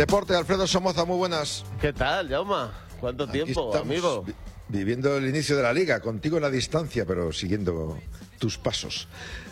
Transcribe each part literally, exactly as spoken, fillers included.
Deporte, Alfredo Somoza, muy buenas. ¿Qué tal, Jauma? ¿Cuánto Aquí tiempo, estamos, amigo? vi- viviendo el inicio de la liga, contigo en la distancia, pero siguiendo tus pasos.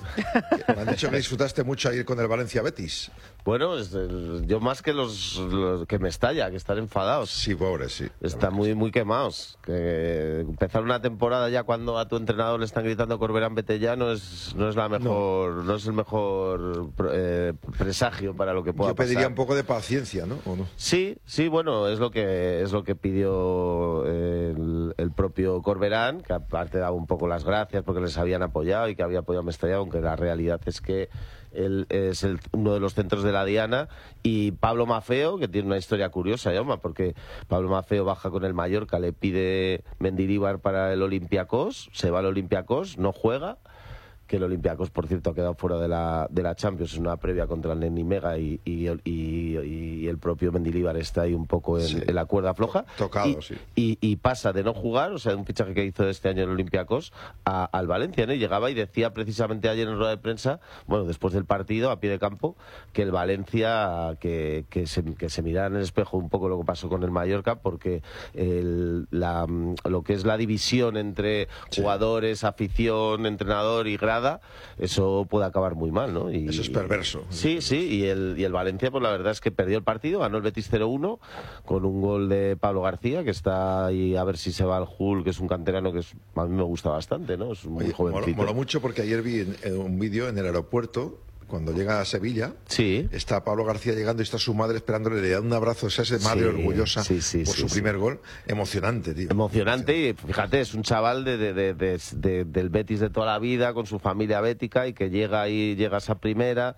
Me han dicho que disfrutaste mucho ayer con el Valencia Betis. Bueno, es el- yo más que los, los que me estalla, que están enfadados. Sí, pobre, sí. Están muy, muy quemados. Que empezar una temporada ya cuando a tu entrenador le están gritando Corberán, vete ya, no es, no es la mejor, no, no es el mejor eh, presagio para lo que pueda Yo pediría pasar. un poco de paciencia, ¿no? ¿O no? Sí, sí, bueno, es lo que es lo que pidió eh, el, el propio Corberán, que aparte daba un poco las gracias porque les habían apoyado y que había apoyado a Mestalla, aunque la realidad es que él es el- uno de los centros de la diana, y Pablo Maffeo, que tiene una historia curiosa, Jaume, porque Pablo Maffeo baja con el Mallorca, le pide Mendilibar para el Olympiacos, se va al Olympiacos, no juega, que el Olympiacos, por cierto, ha quedado fuera de la, de la Champions en una previa contra el Neni Mega, y, y, y- y el propio Mendilibar está ahí un poco en, Sí. en la cuerda floja. Tocado, y, sí. y, y pasa de no jugar, o sea, un fichaje que hizo este año el Olympiacos, a- al Valencia, ¿no? Y llegaba y decía precisamente ayer en rueda de prensa, bueno, después del partido, a pie de campo, que el Valencia, que, que, se, que se mirara en el espejo un poco lo que pasó con el Mallorca, porque el- la, lo que es la división entre Sí. jugadores, afición, entrenador y grada, eso puede acabar muy mal, ¿no? Y, Eso es perverso. Sí, sí, y el, y el Valencia, pues la verdad es que perdió el partido, ganó el Betis cero uno con un gol de Pablo García, que está ahí a ver si se va al Hull, que es un canterano que es- a mí me gusta bastante, ¿no? Es muy Oye, moló, jovencito. moló mucho porque ayer vi en- en un vídeo en el aeropuerto, cuando llega a Sevilla, Sí. está Pablo García llegando y está su madre esperándole, le da un abrazo, o sea, esa madre Sí, orgullosa sí, sí, por sí, su sí. primer gol. Emocionante, tío. Emocionante, y fíjate, es un chaval de, de- de- de- de- del Betis de toda la vida, con su familia bética, y que llega ahí, llegas a primera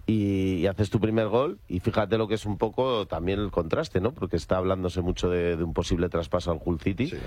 y, y haces tu primer gol, y fíjate lo que es un poco también el contraste, ¿no? Porque está hablándose mucho de, de un posible traspaso al Hull City. Sí.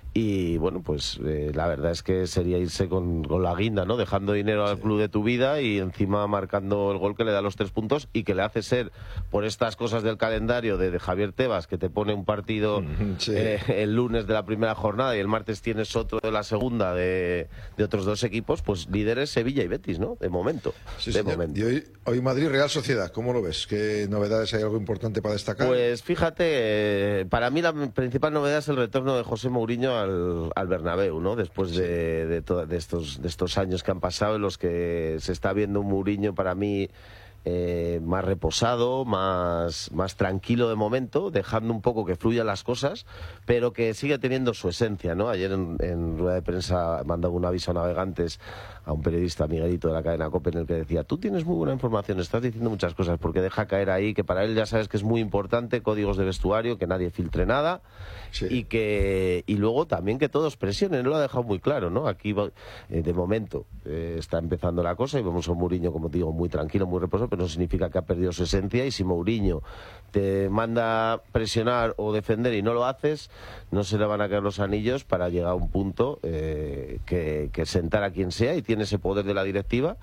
Y bueno, pues eh, la verdad es que sería irse con, con la guinda, ¿no? Dejando dinero al club de tu vida y encima marcando el gol que le da los tres puntos y que le hace ser, por estas cosas del calendario de, de Javier Tebas, que te pone un partido Sí. eh, el lunes de la primera jornada y el martes tienes otro de la segunda de, de otros dos equipos, pues líderes Sevilla y Betis, ¿no? De momento. Sí, de señor. momento. Y hoy, hoy Madrid, Real Sociedad, ¿cómo lo ves? ¿Qué novedades hay, algo importante para destacar? Pues fíjate, eh, para mí la principal novedad es el retorno de José Mourinho al, al Bernabéu, ¿no? Después de, de, to- de estos, de estos años que han pasado en los que se está viendo un Mourinho para mí eh, más reposado, más, más tranquilo de momento, dejando un poco que fluyan las cosas, pero que sigue teniendo su esencia, ¿no? Ayer en, en rueda de prensa mandaba un aviso a navegantes a un periodista, Miguelito, de la cadena COPE, en el que decía: tú tienes muy buena información, estás diciendo muchas cosas, porque deja caer ahí que para él ya sabes que es muy importante, códigos de vestuario, que nadie filtre nada, Sí. y que y luego también que todos presionen. Él lo ha dejado muy claro, ¿no? Aquí va- eh, de momento eh, está empezando la cosa y vemos a un Mourinho, como te digo, muy tranquilo, muy reposado, pero no significa que ha perdido su esencia, y si Mourinho te manda presionar o defender y no lo haces, no se le van a caer los anillos para llegar a un punto eh, que, que sentar a quien sea, y tiene ese poder de la directiva,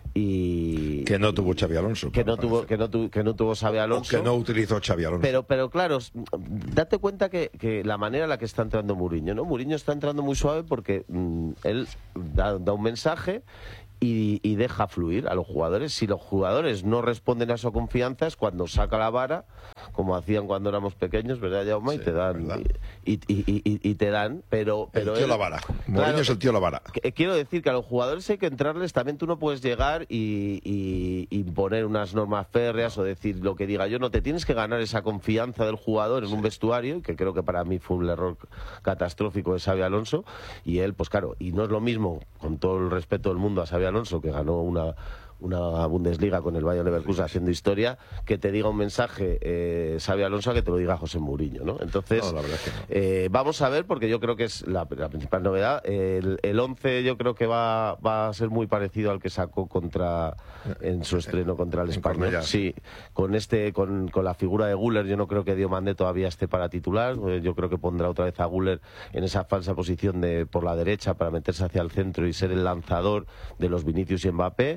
y Que no tuvo Xavi Alonso. que no parece. tuvo que no, tu- que no tuvo Xabi O Alonso. que no utilizó Xavi Alonso. Pero, pero claro, s- date cuenta que, que la manera en la que está entrando Mourinho, ¿no? Mourinho está entrando muy suave porque mm, él da, da un mensaje y, y deja fluir a los jugadores. Si los jugadores no responden a su confianza, es cuando saca la vara, como hacían cuando éramos pequeños, ¿verdad, Jaume? Sí, y te dan, verdad. y, y, y, y- y te dan, pero... el pero tío él- la vara. Mourinho Claro, es el tío la vara. que- Quiero decir que a los jugadores hay que entrarles, también tú no puedes llegar y, y- y imponer unas normas férreas o decir lo que diga yo, no, te tienes que ganar esa confianza del jugador en un vestuario, que creo que para mí fue un error catastrófico de Xabi Alonso, y él, pues claro, y no es lo mismo, con todo el respeto del mundo a Xabi Alonso, que ganó una... una Bundesliga con el Bayern Leverkusen haciendo historia, que te diga un mensaje eh, Xabi Alonso a que te lo diga José Mourinho, ¿no? Entonces, No, la verdad es que no. eh, vamos a ver, porque yo creo que es la, la principal novedad. El, el once yo creo que va, va a ser muy parecido al que sacó contra en su estreno contra el En Español. Cornellá. Sí, con este, con, con la figura de Güler, yo no creo que Diomande todavía esté para titular. Eh, Yo creo que pondrá otra vez a Güler en esa falsa posición de por la derecha para meterse hacia el centro y ser el lanzador de los Vinicius y Mbappé.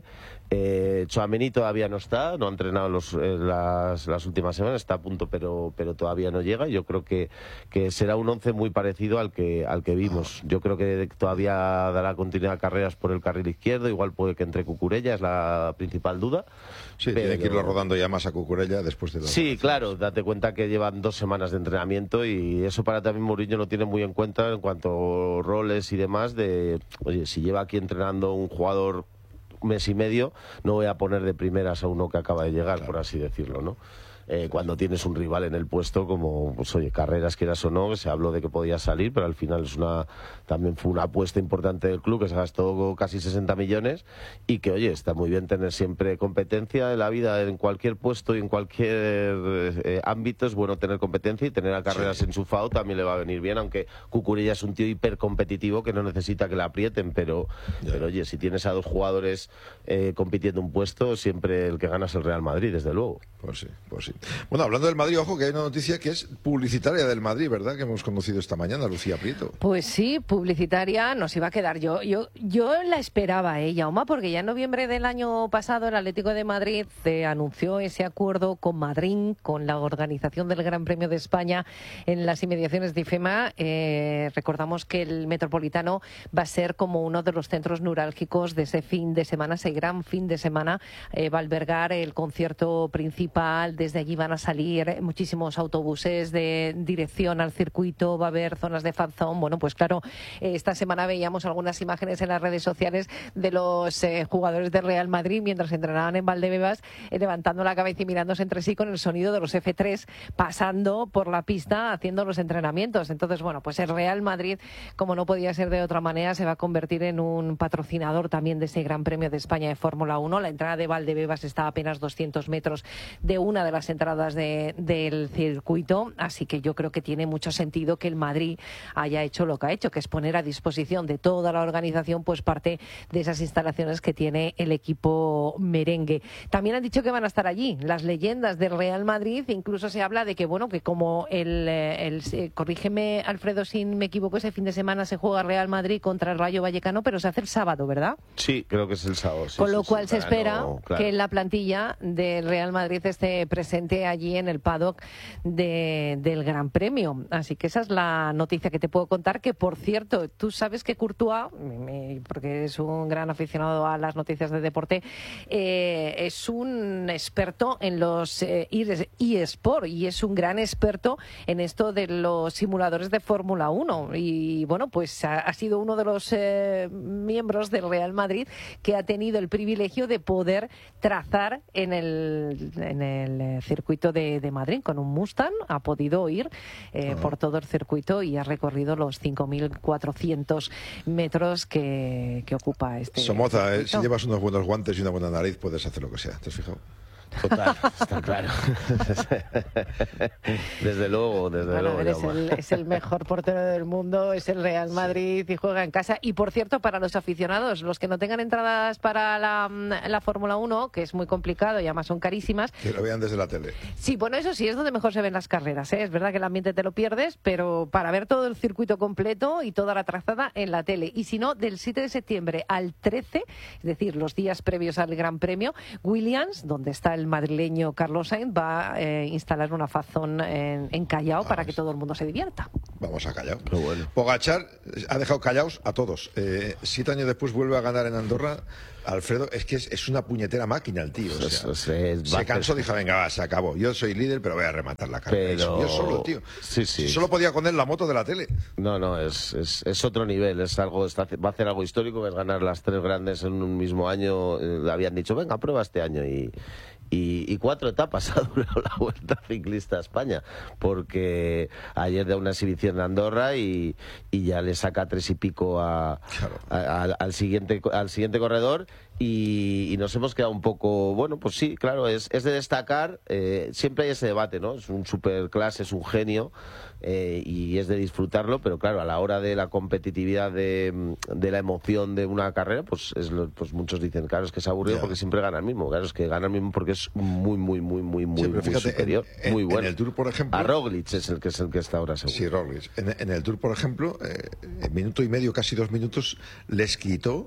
Eh, Tchouaméni todavía no está, no ha entrenado los, eh, las, las últimas semanas, está a punto, pero, pero todavía no llega. Yo creo que, que será un once muy parecido al que, al que vimos. Yo creo que todavía dará continuidad a carreras por el carril izquierdo, igual puede que entre Cucurella, es la principal duda. Sí, pero... tiene que irlo rodando ya más a Cucurella después de... Sí, claro, date cuenta que llevan dos semanas de entrenamiento y eso para también Mourinho lo tiene muy en cuenta en cuanto a roles y demás de, oye, si lleva aquí entrenando un jugador un mes y medio, no voy a poner de primeras a uno que acaba de llegar, claro, por así decirlo, ¿no? Eh, cuando tienes un rival en el puesto como, pues oye, Carreras, quieras o no, se habló de que podía salir, pero al final es una también fue una apuesta importante del club, que se gastó casi sesenta millones y que, oye, está muy bien tener siempre competencia en la vida, en cualquier puesto y en cualquier eh, ámbito, es bueno tener competencia y tener a Carreras sí. enchufado también le va a venir bien, aunque Cucurella es un tío hipercompetitivo que no necesita que le aprieten, pero, pero oye, si tienes a dos jugadores eh, compitiendo un puesto, siempre el que gana es el Real Madrid, desde luego. Pues sí, pues sí. Bueno, hablando del Madrid, ojo, que hay una noticia que es publicitaria del Madrid, ¿verdad? Que hemos conocido esta mañana, Lucía Prieto. Pues sí, publicitaria nos iba a quedar. Yo yo yo la esperaba, ¿eh, Jaume? Porque ya en noviembre del año pasado el Atlético de Madrid eh, anunció ese acuerdo con Madrid, con la organización del Gran Premio de España en las inmediaciones de IFEMA. Eh, recordamos que el Metropolitano va a ser como uno de los centros neurálgicos de ese fin de semana, ese gran fin de semana. Eh, va a albergar el concierto principal. Desde allí van a salir muchísimos autobuses de dirección al circuito, va a haber zonas de fan zone. Bueno, pues claro, esta semana veíamos algunas imágenes en las redes sociales de los eh, jugadores del Real Madrid mientras entrenaban en Valdebebas, eh, levantando la cabeza y mirándose entre sí con el sonido de los F tres pasando por la pista haciendo los entrenamientos. Entonces, bueno, pues el Real Madrid, como no podía ser de otra manera, se va a convertir en un patrocinador también de ese Gran Premio de España de Fórmula uno. La entrada de Valdebebas está a apenas doscientos metros de una de las entradas de, del circuito, así que yo creo que tiene mucho sentido que el Madrid haya hecho lo que ha hecho, que es poner a disposición de toda la organización pues parte de esas instalaciones que tiene el equipo merengue. También han dicho que van a estar allí las leyendas del Real Madrid, incluso se habla de que, bueno, que como el, el, el corrígeme Alfredo si me equivoco, ese fin de semana se juega Real Madrid contra el Rayo Vallecano, pero se hace el sábado, ¿verdad? Sí, creo que es el sábado. Sí, Con lo sí, cual sí, se claro, espera claro. que en la plantilla del Real Madrid esté presente allí en el paddock de, del Gran Premio. Así que esa es la noticia que te puedo contar, que por cierto, tú sabes que Courtois, me, porque es un gran aficionado a las noticias de deporte, eh, es un experto en los eh, eSport y es un gran experto en esto de los simuladores de Fórmula uno y bueno, pues ha, ha sido uno de los eh, miembros del Real Madrid que ha tenido el privilegio de poder trazar en el, en el circuito de, de Madrid con un Mustang, ha podido ir eh, uh-huh. por todo el circuito y ha recorrido los cinco mil cuatrocientos metros que, que ocupa este Somoza, circuito. Eh, si llevas unos buenos guantes y una buena nariz puedes hacer lo que sea, ¿te has fijado? Total, está claro. Desde luego, desde bueno, luego. Es el, es el mejor portero del mundo, es el Real Madrid y juega en casa. Y por cierto, para los aficionados, los que no tengan entradas para la, la Fórmula uno, que es muy complicado y además son carísimas. Que lo vean desde la tele. Sí, bueno, eso sí, es donde mejor se ven las carreras, ¿eh? Es verdad que el ambiente te lo pierdes, pero para ver todo el circuito completo y toda la trazada en la tele. Y si no, del siete de septiembre al trece, es decir, los días previos al Gran Premio, Williams, donde está el madrileño Carlos Sainz, va a eh, instalar una fazón en, en Callao Vamos. para que todo el mundo se divierta. Vamos a Callao. Qué bueno. Pogačar ha dejado callaos a todos. Eh, siete años después vuelve a ganar en Andorra. Alfredo, es que es, es una puñetera máquina el tío. O sea, eso, eso es, se cansó, dijo, venga, va, se acabó. Yo soy líder, pero voy a rematar la carrera. Pero... Yo solo, tío. Sí, sí. Solo podía con él la moto de la tele. No, no, es, es, es otro nivel. Es algo, está, va a hacer algo histórico, que es ganar las tres grandes en un mismo año. Le habían dicho, venga, prueba este año. Y, y, y cuatro etapas ha durado la Vuelta Ciclista a España. Porque ayer da una exhibición en Andorra y, y ya le saca tres y pico a, claro. a, a, al, siguiente, al siguiente corredor. Y, y nos hemos quedado un poco, bueno, pues sí, claro, es, es de destacar, eh, siempre hay ese debate, ¿no? Es un superclase, es un genio, eh, y es de disfrutarlo, pero claro, a la hora de la competitividad, de, de la emoción de una carrera, pues es lo, pues muchos dicen, claro, es que es aburrido yeah. porque siempre gana el mismo, claro, es que gana el mismo porque es muy, muy, muy, muy, muy, sí, muy fíjate, superior, en, muy en, bueno. En el Tour, por ejemplo... A Roglic es el que es el que está ahora seguro. Sí, Roglic. En, en el Tour, por ejemplo, eh, en minuto y medio, casi dos minutos, les quitó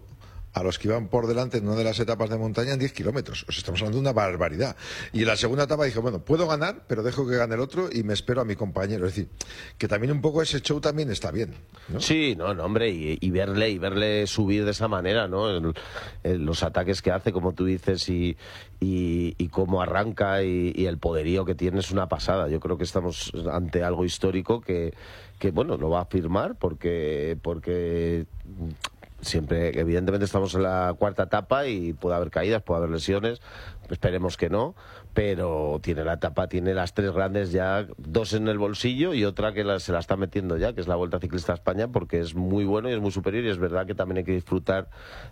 a los que iban por delante en una de las etapas de montaña en diez kilómetros. O sea, estamos hablando de una barbaridad. Y en la segunda etapa dije, bueno, puedo ganar, pero dejo que gane el otro y me espero a mi compañero. Es decir, que también un poco ese show también está bien, ¿no? Sí, no, no, hombre, y, y verle y verle subir de esa manera, ¿no? El, el, los ataques que hace, como tú dices, y, y, y cómo arranca y, y el poderío que tiene es una pasada. Yo creo que estamos ante algo histórico que, que bueno, lo va a firmar porque porque siempre, evidentemente estamos en la cuarta etapa y puede haber caídas, puede haber lesiones, esperemos que no, pero tiene la etapa, tiene las tres grandes ya, dos en el bolsillo y otra que la, se la está metiendo ya, que es la Vuelta Ciclista a España, porque es muy bueno y es muy superior, y es verdad que también hay que disfrutar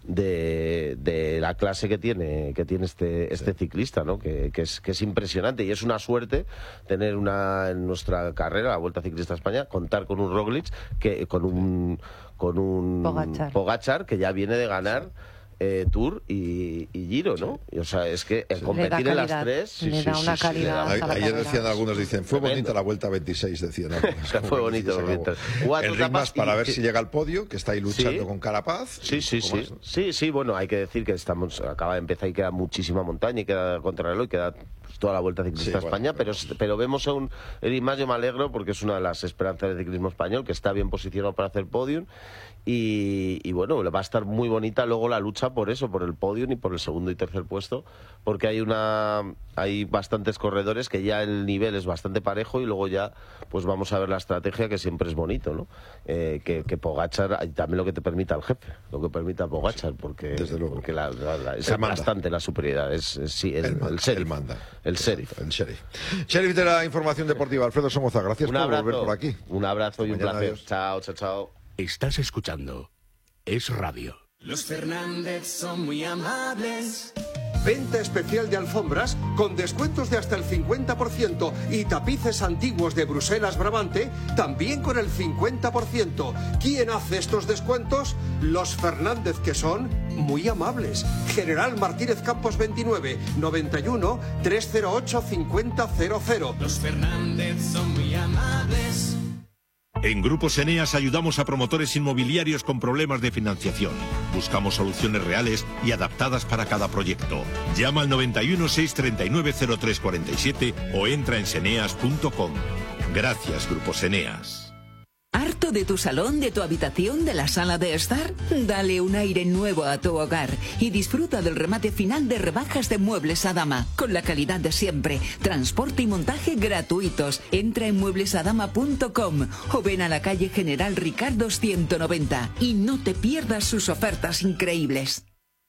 de, de la clase que tiene que tiene este este ciclista, ¿no? Que, que es que es impresionante, y es una suerte tener una en nuestra carrera, la Vuelta Ciclista a España, contar con un Roglic, que con un con un Pogačar, Pogačar que ya viene de ganar eh, Tour y, y Giro, ¿no? Y, o sea, es que en competir en las tres... Sí, le da sí, una sí, sí, calidad. le da- a la Ayer carrera. decían algunos, dicen, fue Tremendo. bonita la Vuelta veintiséis, decían algunos. Fue bonito, Como bonito. Cuatro Enric Mas etapas y- para ver si llega al podio, que está ahí luchando Sí. con Carapaz. Sí, sí, un poco sí. más, ¿no? Sí, sí, bueno, hay que decir que estamos, acaba de empezar y queda muchísima montaña y queda contrarreloj y queda pues, toda la Vuelta Ciclista a Sí, bueno, España, pero, pero- pero vemos a un Eric Mas, yo me alegro porque es una de las esperanzas del ciclismo español, que está bien posicionado para hacer podium y, y bueno, va a estar muy bonita luego la lucha por eso, por el podium y por el segundo y tercer puesto, porque hay una hay bastantes corredores que ya el nivel es bastante parejo y luego ya pues vamos a ver la estrategia, que siempre es bonito, ¿no? Eh, que, que Pogačar, y también lo que te permita el jefe, lo que permita Pogačar, porque, desde luego. porque la, la- la- es Él manda. aplastante la superioridad, es, es- sí, el, Él manda, el él sheriff, manda. el sheriff. El sheriff. Sheriff de la información deportiva, Alfredo Somoza, gracias Un por abrazo, volver por aquí. un abrazo y un Mañana, placer. adiós. Chao, chao, chao. Estás escuchando Es Radio. Los Fernández son muy amables. Venta especial de alfombras con descuentos de hasta el cincuenta por ciento y tapices antiguos de Bruselas Brabante también con el cincuenta por ciento. ¿Quién hace estos descuentos? Los Fernández, que son muy amables. General Martínez Campos veintinueve, noventa y uno, trescientos ocho, cincuenta cero cero. Los Fernández son muy amables. En Grupos Eneas ayudamos a promotores inmobiliarios con problemas de financiación. Buscamos soluciones reales y adaptadas para cada proyecto. Llama al noventa y uno, seiscientos treinta y nueve, cero tres cuarenta y siete o entra en seneas punto com. Gracias, Grupos Eneas. ¿Harto de tu salón, de tu habitación, de la sala de estar? Dale un aire nuevo a tu hogar y disfruta del remate final de rebajas de Muebles Adama, con la calidad de siempre, transporte y montaje gratuitos. Entra en muebles adama punto com o ven a la calle General Ricardo ciento noventa y no te pierdas sus ofertas increíbles.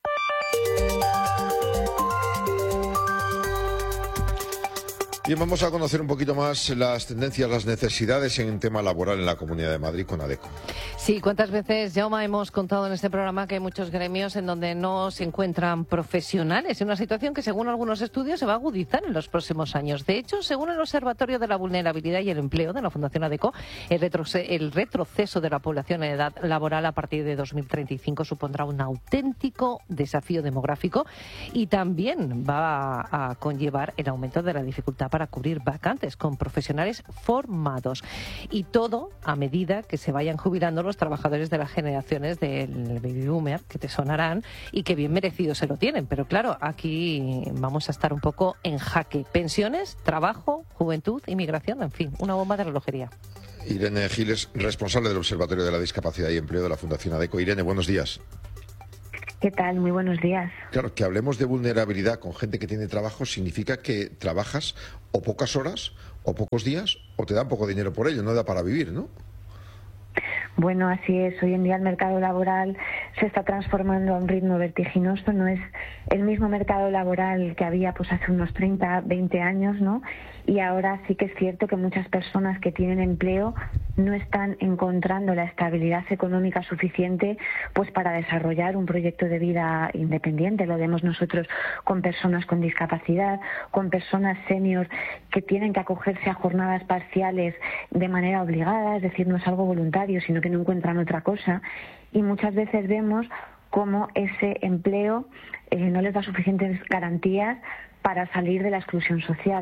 Bien, vamos a conocer un poquito más las tendencias, las necesidades en tema laboral en la Comunidad de Madrid con ADECO. Sí, ¿cuántas veces, Jaume, hemos contado en este programa que hay muchos gremios en donde no se encuentran profesionales? Una situación que, según algunos estudios, se va a agudizar en los próximos años. De hecho, según el Observatorio de la Vulnerabilidad y el Empleo de la Fundación ADECO, el, retroce- el retroceso de la población en edad laboral a partir de dos mil treinta y cinco supondrá un auténtico desafío demográfico y también va a, a conllevar el aumento de la dificultad para cubrir vacantes con profesionales formados. Y todo a medida que se vayan jubilando los trabajadores de las generaciones del baby boomer, que te sonarán y que bien merecido se lo tienen. Pero claro, aquí vamos a estar un poco en jaque. Pensiones, trabajo, juventud, inmigración, en fin, una bomba de relojería. Irene Giles, responsable del Observatorio de la Discapacidad y Empleo de la Fundación ADECO. Irene, buenos días. ¿Qué tal? Muy buenos días. Claro, que hablemos de vulnerabilidad con gente que tiene trabajo significa que trabajas o pocas horas o pocos días o te dan poco dinero por ello, no da para vivir, ¿no? Bueno, así es. Hoy en día el mercado laboral se está transformando a un ritmo vertiginoso. No es el mismo mercado laboral que había pues hace unos treinta, veinte años, ¿no? Y ahora sí que es cierto que muchas personas que tienen empleo no están encontrando la estabilidad económica suficiente pues para desarrollar un proyecto de vida independiente. Lo vemos nosotros con personas con discapacidad, con personas senior que tienen que acogerse a jornadas parciales de manera obligada, es decir, no es algo voluntario, sino que no encuentran otra cosa. Y muchas veces vemos cómo ese empleo eh, no les da suficientes garantías para salir de la exclusión social.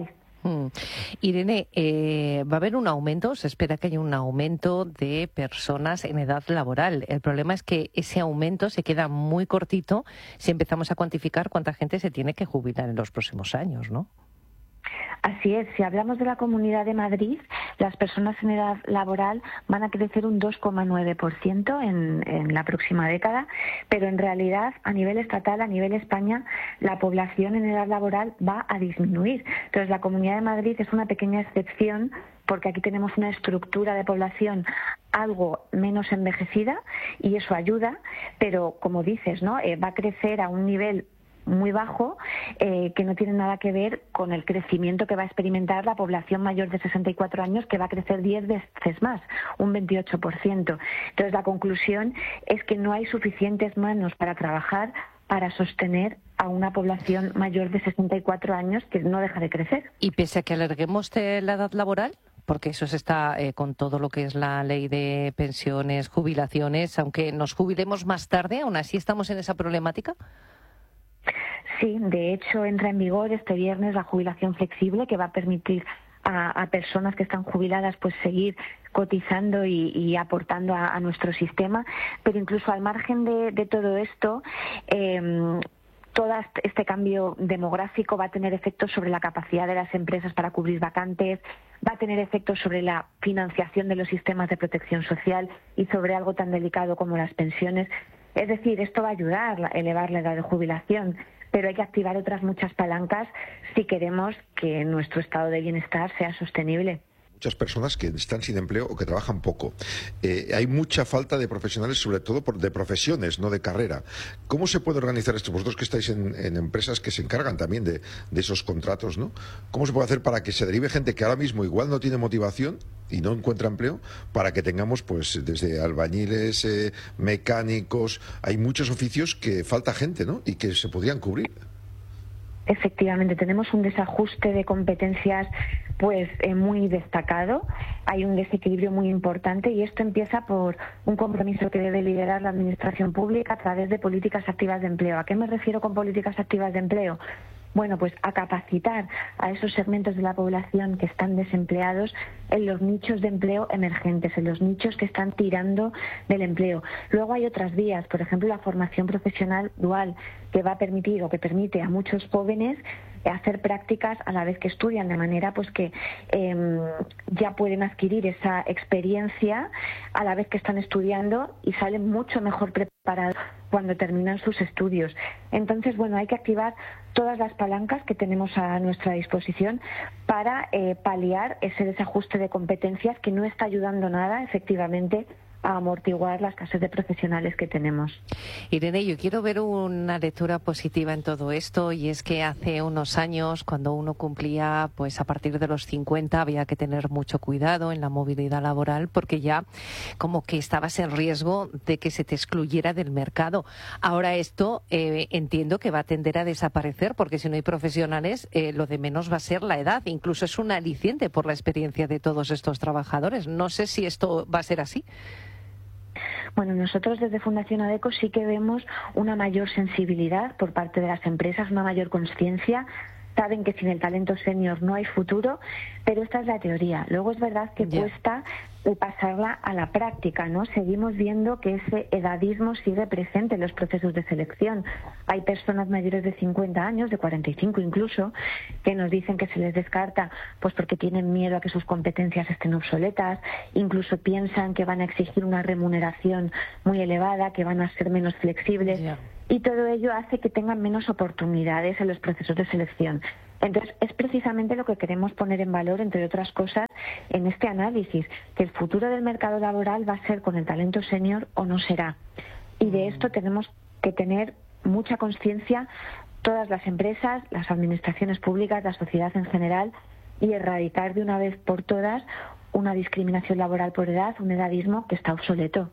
Hmm. Irene, eh, va a haber un aumento, se espera que haya un aumento de personas en edad laboral. El problema es que ese aumento se queda muy cortito si empezamos a cuantificar cuánta gente se tiene que jubilar en los próximos años, ¿no? Así es, si hablamos de la Comunidad de Madrid, las personas en edad laboral van a crecer un dos coma nueve por ciento en, en la próxima década, pero en realidad a nivel estatal, a nivel España, la población en edad laboral va a disminuir. Entonces la Comunidad de Madrid es una pequeña excepción porque aquí tenemos una estructura de población algo menos envejecida y eso ayuda, pero como dices, ¿no? Eh, va a crecer a un nivel muy bajo, eh, que no tiene nada que ver con el crecimiento que va a experimentar la población mayor de sesenta y cuatro años, que va a crecer diez veces más, un veintiocho por ciento. Entonces, la conclusión es que no hay suficientes manos para trabajar para sostener a una población mayor de sesenta y cuatro años que no deja de crecer. Y pese a que alarguemos de la edad laboral, porque eso se está eh, con todo lo que es la ley de pensiones, jubilaciones, aunque nos jubilemos más tarde, aún así estamos en esa problemática. Sí, de hecho entra en vigor este viernes la jubilación flexible, que va a permitir a, a personas que están jubiladas pues seguir cotizando y, y aportando a, a nuestro sistema, pero incluso al margen de, de todo esto, eh, todo este cambio demográfico va a tener efectos sobre la capacidad de las empresas para cubrir vacantes, va a tener efectos sobre la financiación de los sistemas de protección social y sobre algo tan delicado como las pensiones. Es decir, esto va a ayudar a elevar la edad de jubilación, pero hay que activar otras muchas palancas si queremos que nuestro estado de bienestar sea sostenible. Muchas personas que están sin empleo o que trabajan poco. Eh, hay mucha falta de profesionales, sobre todo por, de profesiones, no de carrera. ¿Cómo se puede organizar esto? Vosotros que estáis en, en empresas que se encargan también de, de esos contratos, ¿no? ¿Cómo se puede hacer para que se derive gente que ahora mismo igual no tiene motivación y no encuentra empleo, para que tengamos pues desde albañiles, eh, mecánicos, hay muchos oficios que falta gente, ¿no? Y que se podrían cubrir. Efectivamente, tenemos un desajuste de competencias pues eh, muy destacado, hay un desequilibrio muy importante y esto empieza por un compromiso que debe liderar la Administración Pública a través de políticas activas de empleo. ¿A qué me refiero con políticas activas de empleo? Bueno, pues a capacitar a esos segmentos de la población que están desempleados en los nichos de empleo emergentes, en los nichos que están tirando del empleo. Luego hay otras vías, por ejemplo, la formación profesional dual, que va a permitir o que permite a muchos jóvenes hacer prácticas a la vez que estudian, de manera pues que eh, ya pueden adquirir esa experiencia a la vez que están estudiando y salen mucho mejor preparados cuando terminan sus estudios. Entonces, bueno, hay que activar todas las palancas que tenemos a nuestra disposición para eh, paliar ese desajuste de competencias que no está ayudando nada, efectivamente, a amortiguar la escasez de profesionales que tenemos. Irene, yo quiero ver una lectura positiva en todo esto, y es que hace unos años, cuando uno cumplía pues a partir de los cincuenta, había que tener mucho cuidado en la movilidad laboral, porque ya como que estabas en riesgo de que se te excluyera del mercado. Ahora esto eh, entiendo que va a tender a desaparecer, porque si no hay profesionales, eh, lo de menos va a ser la edad. Incluso es un aliciente por la experiencia de todos estos trabajadores. No sé si esto va a ser así. Bueno, nosotros desde Fundación ADECO sí que vemos una mayor sensibilidad por parte de las empresas, una mayor conciencia. Saben que sin el talento senior no hay futuro, pero esta es la teoría. Luego es verdad que yeah. cuesta pasarla a la práctica, ¿no? Seguimos viendo que ese edadismo sigue presente en los procesos de selección. Hay personas mayores de cincuenta años, de cuarenta y cinco incluso, que nos dicen que se les descarta pues porque tienen miedo a que sus competencias estén obsoletas, incluso piensan que van a exigir una remuneración muy elevada, que van a ser menos flexibles. Yeah. Y todo ello hace que tengan menos oportunidades en los procesos de selección. Entonces, es precisamente lo que queremos poner en valor, entre otras cosas, en este análisis, que el futuro del mercado laboral va a ser con el talento senior o no será. Y de esto tenemos que tener mucha conciencia todas las empresas, las administraciones públicas, la sociedad en general, y erradicar de una vez por todas una discriminación laboral por edad, un edadismo que está obsoleto.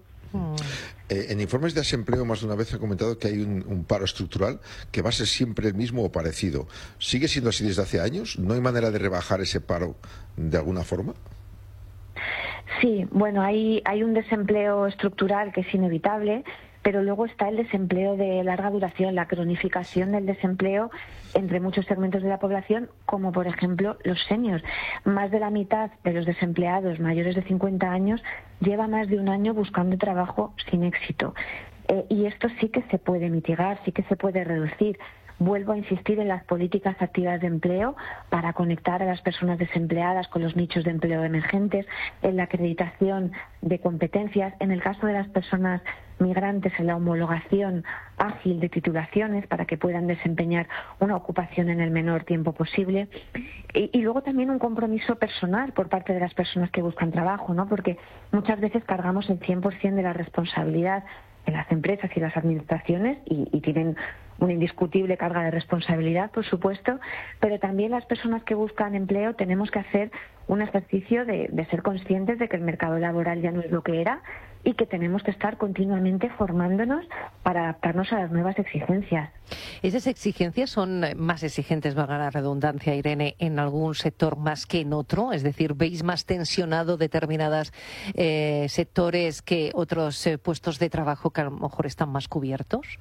Eh, en informes de desempleo más de una vez ha comentado que hay un, un paro estructural que va a ser siempre el mismo o parecido. ¿Sigue siendo así desde hace años? ¿No hay manera de rebajar ese paro de alguna forma? Sí, bueno, hay, hay un desempleo estructural que es inevitable, pero luego está el desempleo de larga duración, la cronificación del desempleo entre muchos segmentos de la población, como por ejemplo los seniors. Más de la mitad de los desempleados mayores de cincuenta años lleva más de un año buscando trabajo sin éxito. Eh, y esto sí que se puede mitigar, sí que se puede reducir. Vuelvo a insistir en las políticas activas de empleo para conectar a las personas desempleadas con los nichos de empleo emergentes, en la acreditación de competencias, en el caso de las personas migrantes, en la homologación ágil de titulaciones para que puedan desempeñar una ocupación en el menor tiempo posible. Y, y luego también un compromiso personal por parte de las personas que buscan trabajo, ¿no? Porque muchas veces cargamos el cien por ciento de la responsabilidad en las empresas y las administraciones y, y tienen una indiscutible carga de responsabilidad, por supuesto, pero también las personas que buscan empleo tenemos que hacer un ejercicio de, de ser conscientes de que el mercado laboral ya no es lo que era y que tenemos que estar continuamente formándonos para adaptarnos a las nuevas exigencias. ¿Esas exigencias son más exigentes, valga la redundancia, Irene, en algún sector más que en otro? Es decir, ¿veis más tensionado determinados eh, sectores que otros eh, puestos de trabajo que a lo mejor están más cubiertos?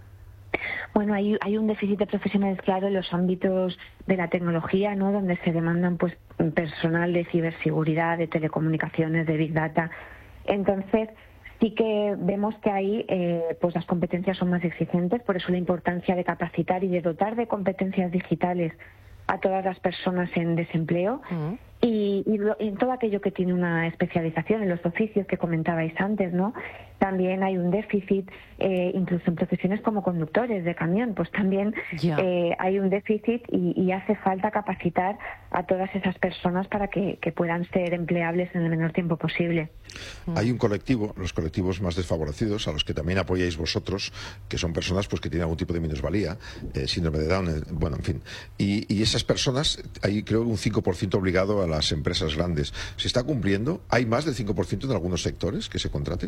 Bueno, hay, hay un déficit de profesionales claro en los ámbitos de la tecnología, ¿no? Donde se demandan pues personal de ciberseguridad, de telecomunicaciones, de Big Data. Entonces, sí que vemos que ahí eh, pues las competencias son más exigentes, por eso la importancia de capacitar y de dotar de competencias digitales a todas las personas en desempleo. Uh-huh. Y, y, lo, y en todo aquello que tiene una especialización, en los oficios que comentabais antes, ¿no? También hay un déficit, eh, incluso en profesiones como conductores de camión, pues también yeah. eh, hay un déficit y, y hace falta capacitar a todas esas personas para que, que puedan ser empleables en el menor tiempo posible. Hay un colectivo, los colectivos más desfavorecidos, a los que también apoyáis vosotros, que son personas pues que tienen algún tipo de minusvalía, eh, síndrome de Down, eh, bueno, en fin. Y, y esas personas, hay creo un cinco por ciento obligado a las empresas grandes. ¿Se está cumpliendo? ¿Hay más del cinco por ciento en algunos sectores que se contrate?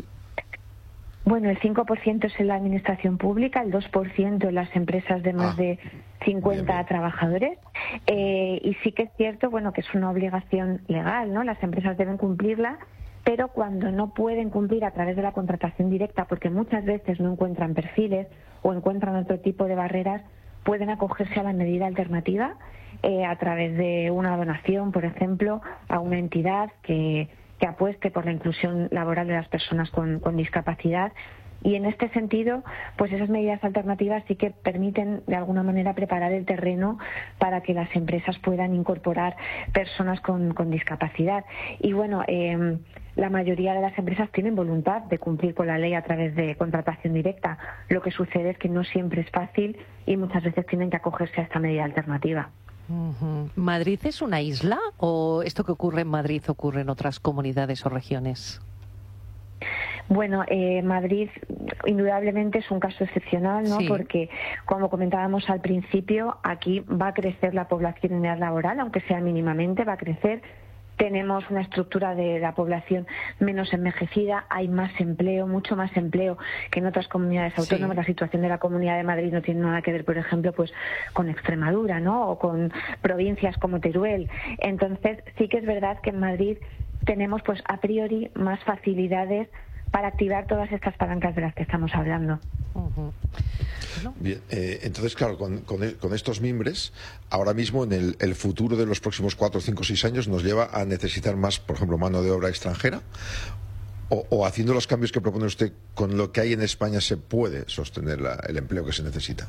Bueno, el cinco por ciento es en la administración pública, el dos por ciento en las empresas de más ah, de cincuenta bien, bien. trabajadores. Eh, y sí que es cierto, bueno, que es una obligación legal, ¿no? Las empresas deben cumplirla, pero cuando no pueden cumplir a través de la contratación directa, porque muchas veces no encuentran perfiles o encuentran otro tipo de barreras, pueden acogerse a la medida alternativa eh, a través de una donación, por ejemplo, a una entidad que... que apueste por la inclusión laboral de las personas con, con discapacidad. Y en este sentido, pues esas medidas alternativas sí que permiten de alguna manera preparar el terreno para que las empresas puedan incorporar personas con, con discapacidad. Y bueno, eh, la mayoría de las empresas tienen voluntad de cumplir con la ley a través de contratación directa. Lo que sucede es que no siempre es fácil y muchas veces tienen que acogerse a esta medida alternativa. Uh-huh. ¿Madrid es una isla o esto que ocurre en Madrid ocurre en otras comunidades o regiones? Bueno, eh, Madrid indudablemente es un caso excepcional, ¿no? Sí. Porque, como comentábamos al principio, aquí va a crecer la población en edad laboral, aunque sea mínimamente, va a crecer. Tenemos una estructura de la población menos envejecida, hay más empleo, mucho más empleo que en otras comunidades autónomas. Sí. La situación de la Comunidad de Madrid no tiene nada que ver, por ejemplo, pues con Extremadura, ¿no? O con provincias como Teruel. Entonces, sí que es verdad que en Madrid tenemos, pues a priori, más facilidades para activar todas estas palancas de las que estamos hablando. Uh-huh. Bien, eh, entonces, claro, con, con, con estos mimbres, ahora mismo en el, el futuro de los próximos cuatro, cinco, seis años nos lleva a necesitar más, por ejemplo, mano de obra extranjera, o, o haciendo los cambios que propone usted con lo que hay en España se puede sostener la, el empleo que se necesita.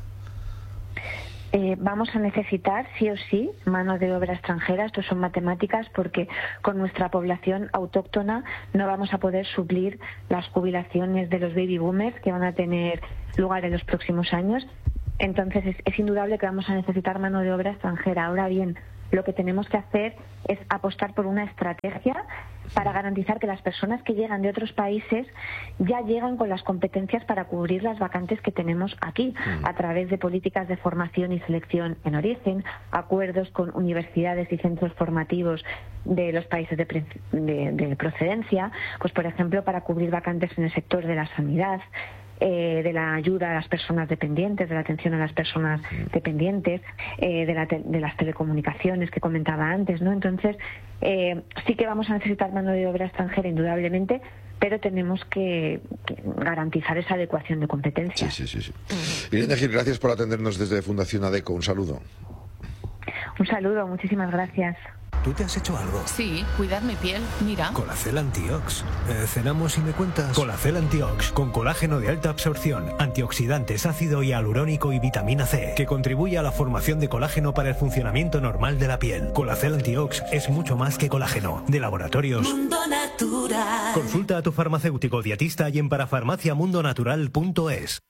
Eh, vamos a necesitar, sí o sí, mano de obra extranjera. Esto son matemáticas, porque con nuestra población autóctona no vamos a poder suplir las jubilaciones de los baby boomers que van a tener lugar en los próximos años. Entonces es, es indudable que vamos a necesitar mano de obra extranjera. Ahora bien, lo que tenemos que hacer es apostar por una estrategia para garantizar que las personas que llegan de otros países ya llegan con las competencias para cubrir las vacantes que tenemos aquí, a través de políticas de formación y selección en origen, acuerdos con universidades y centros formativos de los países de, pre de, de procedencia, pues por ejemplo para cubrir vacantes en el sector de la sanidad, Eh, de la ayuda a las personas dependientes, de la atención a las personas dependientes, eh, de, la te de las telecomunicaciones que comentaba antes, ¿no? Entonces, eh, sí que vamos a necesitar mano de obra extranjera, indudablemente, pero tenemos que garantizar esa adecuación de competencias. Sí, sí, sí, sí. Irene Gil, gracias por atendernos desde Fundación ADECO. Un saludo. Un saludo, muchísimas gracias. ¿Tú te has hecho algo? Sí, cuidar mi piel, mira. Colacel Antiox. Eh, ¿Cenamos y me cuentas? Colacel Antiox, con colágeno de alta absorción, antioxidantes, ácido hialurónico y vitamina C, que contribuye a la formación de colágeno para el funcionamiento normal de la piel. Colacel Antiox es mucho más que colágeno. De Laboratorios Mundo Natural. Consulta a tu farmacéutico dietista y en parafarmaciamundonatural punto es.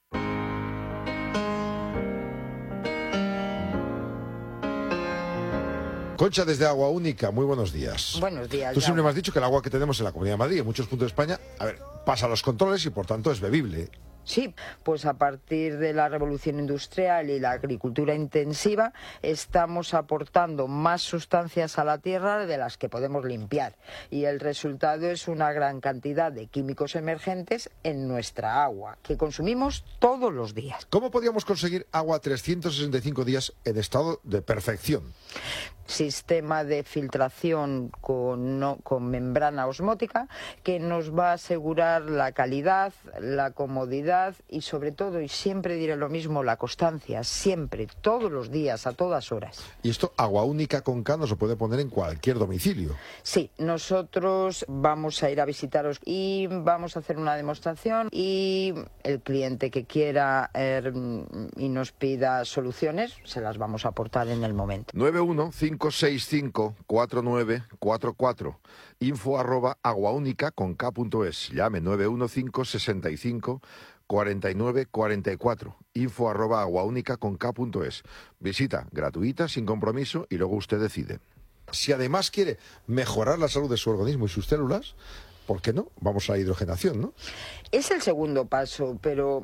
Concha, desde Agua Única, muy buenos días. Buenos días. Tú ya. siempre me has dicho que el agua que tenemos en la Comunidad de Madrid, en muchos puntos de España, a ver, pasa los controles y por tanto es bebible. Sí, pues a partir de la revolución industrial y la agricultura intensiva estamos aportando más sustancias a la tierra de las que podemos limpiar y el resultado es una gran cantidad de químicos emergentes en nuestra agua que consumimos todos los días. ¿Cómo podíamos conseguir agua trescientos sesenta y cinco días en estado de perfección? Sistema de filtración con, no, con membrana osmótica que nos va a asegurar la calidad, la comodidad y sobre todo, y siempre diré lo mismo, la constancia, siempre, todos los días, a todas horas. Y esto, Agua Única con K, no se puede poner en cualquier domicilio. Sí, nosotros vamos a ir a visitaros y vamos a hacer una demostración y el cliente que quiera eh, y nos pida soluciones, se las vamos a aportar en el momento. nueve uno cinco seis cinco cuatro nueve cuatro cuatro, info arroba aguaúnica con K punto es. Llame nueve uno cinco sesenta y cinco cuarenta y nueve cuarenta y cuatro, info arroba aguaúnica con K punto es. Visita gratuita, sin compromiso, y luego usted decide. Si además quiere mejorar la salud de su organismo y sus células, ¿por qué no? Vamos a la hidrogenación, ¿no? Es el segundo paso, pero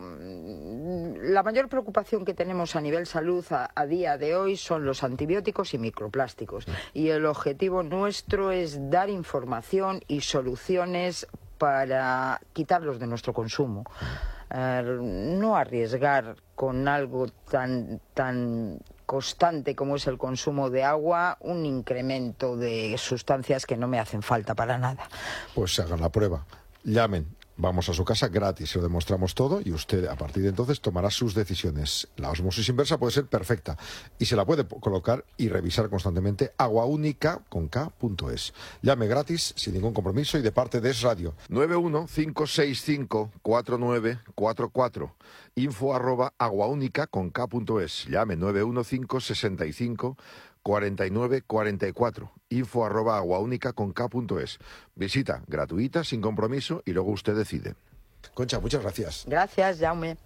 la mayor preocupación que tenemos a nivel salud a, a día de hoy son los antibióticos y microplásticos. Y el objetivo nuestro es dar información y soluciones para quitarlos de nuestro consumo. Uh, no arriesgar con algo tan, tan constante como es el consumo de agua un incremento de sustancias que no me hacen falta para nada. Pues se hagan la prueba, llamen, vamos a su casa gratis, se lo demostramos todo y usted a partir de entonces tomará sus decisiones. La osmosis inversa puede ser perfecta y se la puede colocar y revisar constantemente. Aguaúnica con K punto es. Llame gratis, sin ningún compromiso y de parte de Es Radio. nueve uno cinco seis cinco cuatro nueve cuatro cuatro, info arroba aguaúnica con K punto es. Llame nueve uno cinco sesenta y cinco cuarenta y nueve cuarenta y cuatro, info arroba aguaúnica con K punto es. Visita gratuita, sin compromiso y luego usted decide. Concha, muchas gracias. Gracias, Jaume.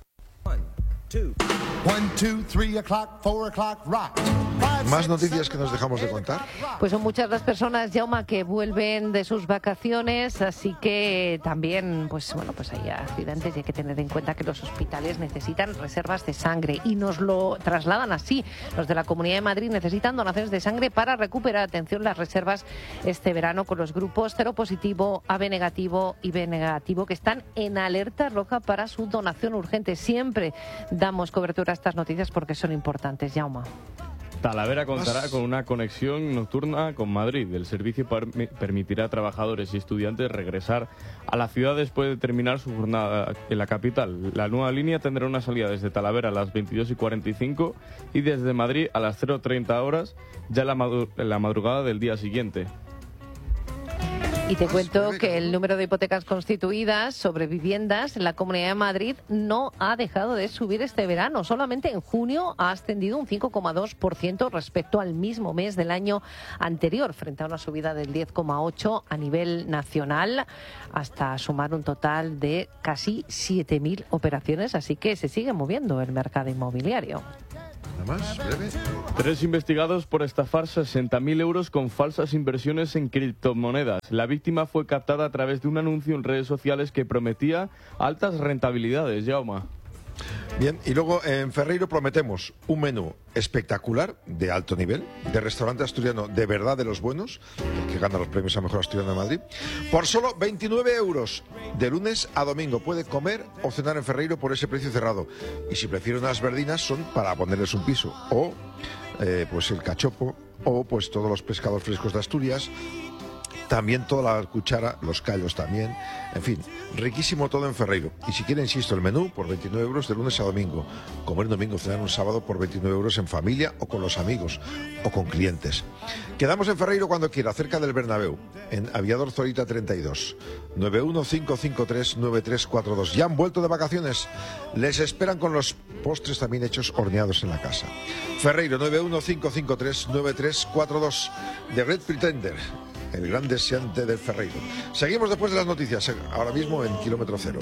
¿Más noticias que nos dejamos de contar? Pues son muchas las personas, Jaume, que vuelven de sus vacaciones, así que también, pues bueno, pues hay accidentes y hay que tener en cuenta que los hospitales necesitan reservas de sangre y nos lo trasladan así. Los de la Comunidad de Madrid necesitan donaciones de sangre para recuperar, atención, las reservas este verano con los grupos cero positivo, A B negativo y B negativo que están en alerta roja para su donación urgente. Siempre damos cobertura a estas noticias porque son importantes, Jaume. Talavera contará con una conexión nocturna con Madrid. El servicio per- permitirá a trabajadores y estudiantes regresar a la ciudad después de terminar su jornada en la capital. La nueva línea tendrá una salida desde Talavera a las veintidós y cuarenta y cinco y desde Madrid a las cero treinta horas, ya en la, madu- en la madrugada del día siguiente. Y te cuento que el número de hipotecas constituidas sobre viviendas en la Comunidad de Madrid no ha dejado de subir este verano. Solamente en junio ha ascendido un cinco coma dos por ciento respecto al mismo mes del año anterior, frente a una subida del diez coma ocho por ciento a nivel nacional, hasta sumar un total de casi siete mil operaciones. Así que se sigue moviendo el mercado inmobiliario. Más, breve. Tres investigados por estafar sesenta mil euros con falsas inversiones en criptomonedas. La víctima fue captada a través de un anuncio en redes sociales que prometía altas rentabilidades, Jaume. Bien, y luego en Ferreiro prometemos un menú espectacular, de alto nivel, de restaurante asturiano de verdad de los buenos, el que gana los premios a Mejor Asturiano de Madrid, por solo veintinueve euros, de lunes a domingo. Puede comer o cenar en Ferreiro por ese precio cerrado. Y si prefiere unas verdinas, son para ponerles un piso. O, eh, pues el cachopo, o pues todos los pescados frescos de Asturias. también toda la cuchara, los callos también, en fin, riquísimo todo en Ferreiro. Y si quiere, insisto, el menú por veintinueve euros de lunes a domingo. Comer un domingo, cenar un sábado por veintinueve euros en familia o con los amigos o con clientes. Quedamos en Ferreiro cuando quiera, cerca del Bernabéu, en Aviador Zorita treinta y dos, nueve uno cinco cinco tres nueve tres cuatro dos. Ya han vuelto de vacaciones, les esperan con los postres también hechos horneados en la casa. Ferreiro, nueve uno cinco cinco tres nueve tres cuatro dos. The Great Pretender, el gran deseante del Ferreiro. Seguimos después de las noticias, ahora mismo en Kilómetro Cero.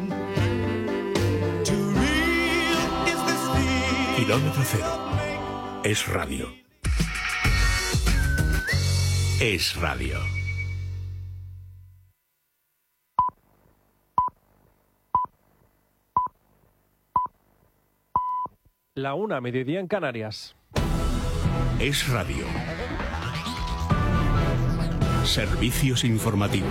Kilómetro Cero. Es radio. Es radio. La una, mediodía en Canarias. Es radio. Servicios informativos.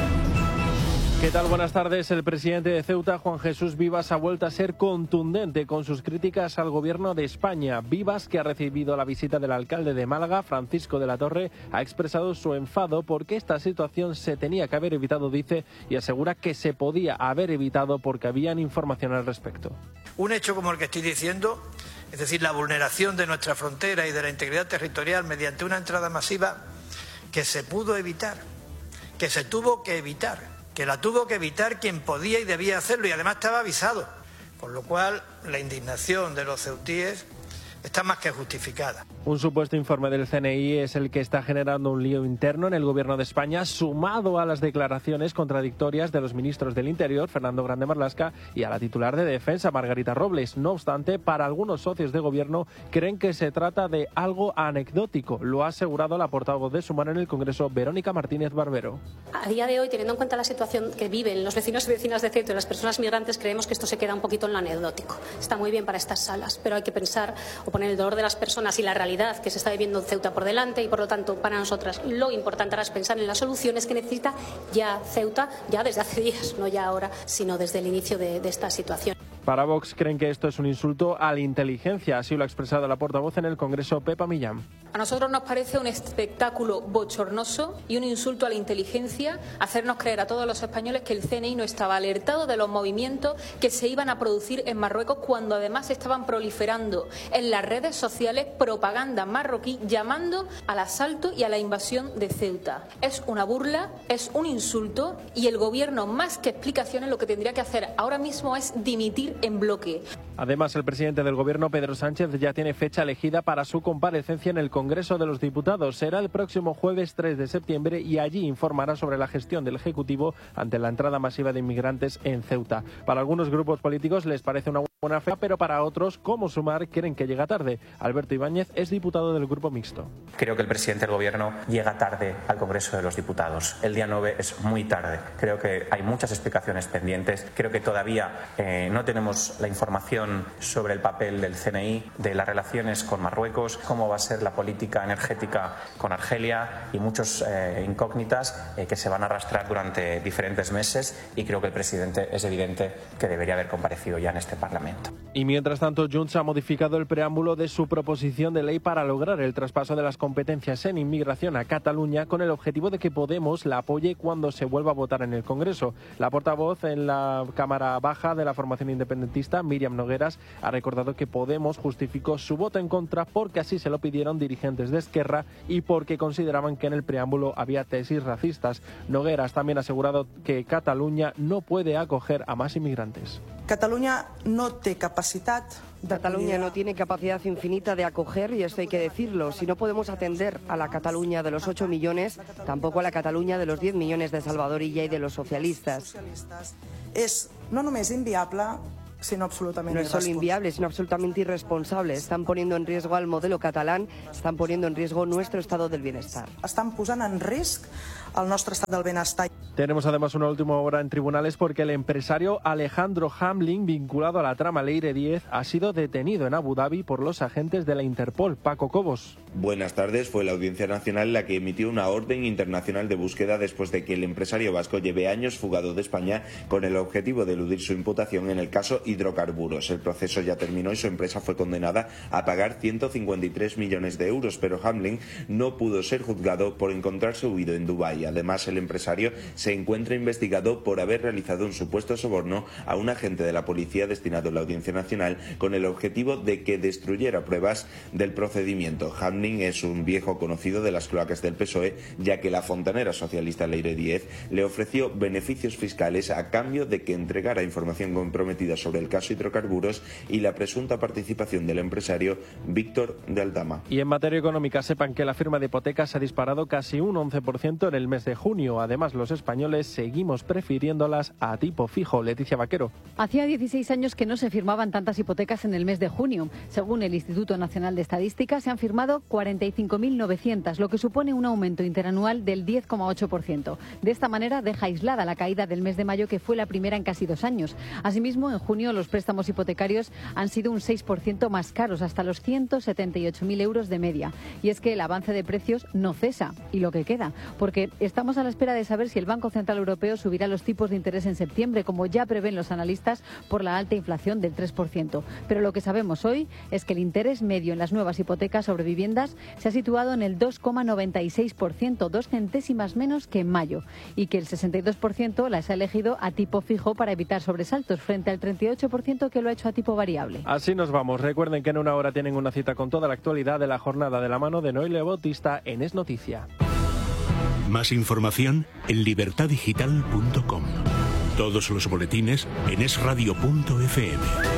¿Qué tal? Buenas tardes. El presidente de Ceuta, Juan Jesús Vivas, ha vuelto a ser contundente con sus críticas al gobierno de España. Vivas, que ha recibido la visita del alcalde de Málaga, Francisco de la Torre, ha expresado su enfado porque esta situación se tenía que haber evitado, dice, y asegura que se podía haber evitado porque habían información al respecto. Un hecho como el que estoy diciendo, es decir, la vulneración de nuestra frontera y de la integridad territorial mediante una entrada masiva que se pudo evitar, que se tuvo que evitar, que la tuvo que evitar quien podía y debía hacerlo y además estaba avisado, con lo cual la indignación de los ceutíes está más que justificada. Un supuesto informe del C N I es el que está generando un lío interno en el gobierno de España, sumado a las declaraciones contradictorias de los ministros del Interior, Fernando Grande Marlaska, y a la titular de Defensa, Margarita Robles. No obstante, para algunos socios de gobierno creen que se trata de algo anecdótico. Lo ha asegurado la portavoz de Sumar en el Congreso, Verónica Martínez Barbero. A día de hoy, teniendo en cuenta la situación que viven los vecinos y vecinas de Ceuta y las personas migrantes, creemos que esto se queda un poquito en lo anecdótico. Está muy bien para estas salas, pero hay que pensar o poner el dolor de las personas y la realidad que se está viviendo en Ceuta por delante y, por lo tanto, para nosotras lo importante ahora es pensar en las soluciones que necesita ya Ceuta, ya desde hace días, no ya ahora, sino desde el inicio de, de esta situación. Para Vox creen que esto es un insulto a la inteligencia, así lo ha expresado la portavoz en el Congreso, Pepa Millán. A nosotros nos parece un espectáculo bochornoso y un insulto a la inteligencia hacernos creer a todos los españoles que el C N I no estaba alertado de los movimientos que se iban a producir en Marruecos, cuando además estaban proliferando en las redes sociales propaganda marroquí llamando al asalto y a la invasión de Ceuta. Es una burla, es un insulto y el Gobierno, más que explicaciones, lo que tendría que hacer ahora mismo es dimitir en bloque. Además, el presidente del Gobierno, Pedro Sánchez, ya tiene fecha elegida para su comparecencia en el Congreso de los Diputados. Será el próximo jueves tres de septiembre y allí informará sobre la gestión del Ejecutivo ante la entrada masiva de inmigrantes en Ceuta. Para algunos grupos políticos les parece una buena fe, pero para otros, como Sumar, creen que llega tarde. Alberto Ibáñez es diputado del Grupo Mixto. Creo que el presidente del Gobierno llega tarde al Congreso de los Diputados. El día nueve es muy tarde. Creo que hay muchas explicaciones pendientes. Creo que todavía eh, no tenemos la información sobre el papel del C N I, de las relaciones con Marruecos, cómo va a ser la política energética con Argelia y muchas eh, incógnitas eh, que se van a arrastrar durante diferentes meses, y creo que el presidente es evidente que debería haber comparecido ya en este Parlamento. Y mientras tanto, Junts ha modificado el preámbulo de su proposición de ley para lograr el traspaso de las competencias en inmigración a Cataluña, con el objetivo de que Podemos la apoye cuando se vuelva a votar en el Congreso. La portavoz en la Cámara Baja de la formación independentista, Míriam Nogueras, ha recordado que Podemos justificó su voto en contra porque así se lo pidieron dirigentes de Esquerra y porque consideraban que en el preámbulo había tesis racistas. Nogueras también ha asegurado que Cataluña no puede acoger a más inmigrantes. Cataluña no tiene capacidad. Cataluña no tiene capacidad infinita de acoger, y esto hay que decirlo. Si no podemos atender a la Cataluña de los ocho millones, tampoco a la Cataluña de los diez millones de Salvador Illa y de los socialistas. Es no només inviable, sino absolutamente No es solo inviable, sino absolutamente irresponsable. Están poniendo en riesgo al modelo catalán, están poniendo en riesgo nuestro estado del bienestar. Están posant en risc el nostre estat del benestar. Tenemos además una última hora en tribunales porque el empresario Alejandro Hamlin, vinculado a la trama Leire diez, ha sido detenido en Abu Dhabi por los agentes de la Interpol. Paco Cobos. Buenas tardes. Fue la Audiencia Nacional la que emitió una orden internacional de búsqueda después de que el empresario vasco lleve años fugado de España con el objetivo de eludir su imputación en el caso hidrocarburos. El proceso ya terminó y su empresa fue condenada a pagar ciento cincuenta y tres millones de euros, pero Hamlin no pudo ser juzgado por encontrarse huido en Dubái. Italia. Además, el empresario se encuentra investigado por haber realizado un supuesto soborno a un agente de la policía destinado a la Audiencia Nacional con el objetivo de que destruyera pruebas del procedimiento. Hamlin es un viejo conocido de las cloacas del P S O E, ya que la fontanera socialista Leire Díez le ofreció beneficios fiscales a cambio de que entregara información comprometida sobre el caso hidrocarburos y la presunta participación del empresario Víctor de Aldama. Y en materia económica, sepan que la firma de hipotecas ha disparado casi un once por ciento en el mes de junio. Además, los españoles seguimos prefiriéndolas a tipo fijo. Leticia Vaquero. Hacía dieciséis años que no se firmaban tantas hipotecas en el mes de junio. Según el Instituto Nacional de Estadística, se han firmado cuarenta y cinco mil novecientas, lo que supone un aumento interanual del diez coma ocho por ciento. De esta manera deja aislada la caída del mes de mayo, que fue la primera en casi dos años. Asimismo, en junio los préstamos hipotecarios han sido un seis por ciento más caros, hasta los ciento setenta y ocho mil euros de media. Y es que el avance de precios no cesa, y lo que queda, porque estamos a la espera de saber si el Banco Central Europeo subirá los tipos de interés en septiembre, como ya prevén los analistas, por la alta inflación del tres por ciento. Pero lo que sabemos hoy es que el interés medio en las nuevas hipotecas sobre viviendas se ha situado en el dos coma noventa y seis por ciento, dos centésimas menos que en mayo, y que el sesenta y dos por ciento las ha elegido a tipo fijo para evitar sobresaltos, frente al treinta y ocho por ciento que lo ha hecho a tipo variable. Así nos vamos. Recuerden que en una hora tienen una cita con toda la actualidad de la jornada de la mano de Noelia Bautista en Es Noticia. Más información en libertad digital punto com. Todos los boletines en es radio punto efe eme.